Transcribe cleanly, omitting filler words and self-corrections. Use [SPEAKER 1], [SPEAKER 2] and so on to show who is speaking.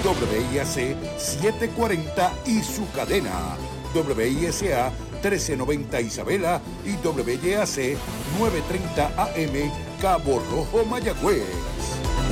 [SPEAKER 1] WIAC 740 y su cadena, WISA 1390 Isabela y WIAC 930 AM Cabo Rojo, Mayagüez.